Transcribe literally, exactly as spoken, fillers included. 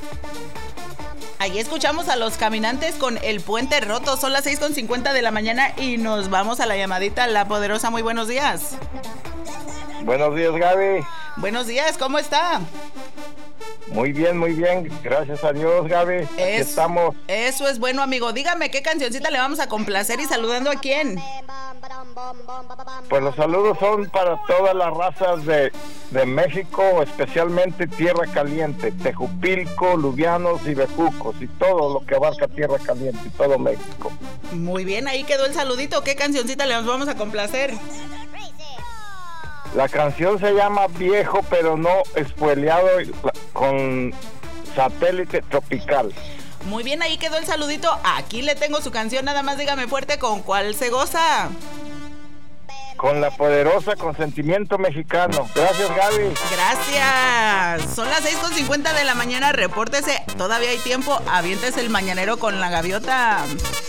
Ahí escuchamos a Los Caminantes con El Puente Roto. Son las seis con cincuenta de la mañana y nos vamos a la llamadita La Poderosa. Muy buenos días. Buenos días, Gaby. Buenos días, ¿cómo está? Muy bien, muy bien. Gracias a Dios, Gaby. Aquí Es, estamos. Eso es bueno, amigo. Dígame qué cancioncita le vamos a complacer y saludando a quién. Pues los saludos son para todas las razas de, de México, especialmente Tierra Caliente, Tejupilco, Lubianos y Bejucos y todo lo que abarca Tierra Caliente y todo México. Muy bien, ahí quedó el saludito. ¿Qué cancioncita le vamos a complacer? La canción se llama Viejo pero no espoileado con Satélite Tropical. Muy bien, ahí quedó el saludito. Aquí le tengo su canción, nada más dígame fuerte con cuál se goza. Con La Poderosa, con Sentimiento Mexicano. Gracias, Gaby. Gracias. Son las seis con cincuenta de la mañana. Repórtese. Todavía hay tiempo. Aviéntese el mañanero con la gaviota.